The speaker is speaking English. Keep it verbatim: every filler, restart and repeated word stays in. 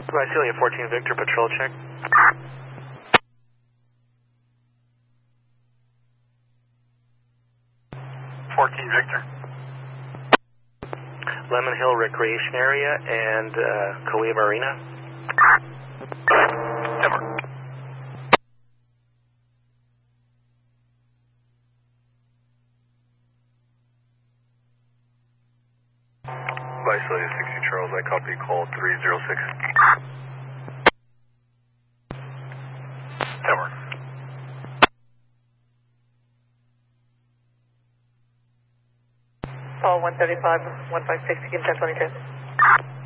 Visalia fourteen Victor, patrol check. fourteen Victor. Lemon Hill Recreation Area and uh, Kauai Marina. Denver. Visalia sixty Charles, I copy call three zero six. Denver. Paul one thirty-five, one five six, you can check twenty-two.